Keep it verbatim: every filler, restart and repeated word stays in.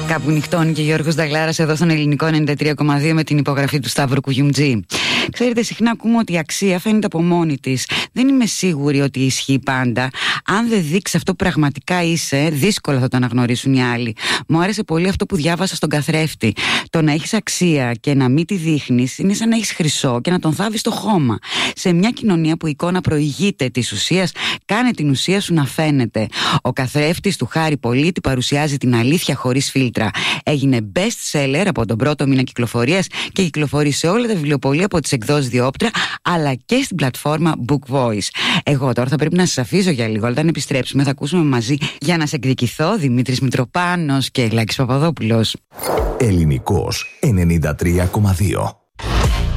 Κάπου νυχτώνει και Γιώργος Νταγλάρας εδώ στον Ελληνικό ενενήντα τρία κόμμα δύο με την υπογραφή του Σταύρου Κουγιουμτζή. Ξέρετε, συχνά ακούμε ότι η αξία φαίνεται από μόνη της. Δεν είμαι σίγουρη ότι ισχύει πάντα. Αν δεν δείξει αυτό που πραγματικά είσαι, δύσκολα θα το αναγνωρίσουν οι άλλοι. Μου άρεσε πολύ αυτό που διάβασα στον καθρέφτη. Το να έχεις αξία και να μην τη δείχνεις είναι σαν να έχεις χρυσό και να τον θάβεις στο χώμα. Σε μια κοινωνία που η εικόνα προηγείται της ουσίας, κάνε την ουσία σου να φαίνεται. Ο καθρέφτης του Χάρη Πολίτη παρουσιάζει την αλήθεια χωρίς φίλτρα. Έγινε best seller από τον πρώτο μήνα κυκλοφορίας και κυκλοφορεί σε όλα τα βιβλιοπωλεία από τις εκδόσεις Διόπτρα, αλλά και στην πλατφόρμα Book Voice. Εγώ τώρα θα πρέπει να σας αφήσω για λίγο, αλλά όταν επιστρέψουμε θα ακούσουμε μαζί για να σε εκδικηθώ Δημήτρης Μητροπάνος και Λάκης Παπαδόπουλος. Ελληνικός ενενήντα τρία κόμμα δύο.